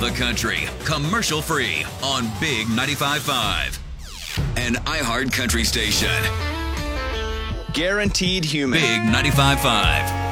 the country, commercial-free on Big 95.5. An iHeart Country station. Guaranteed human. Big 95.5.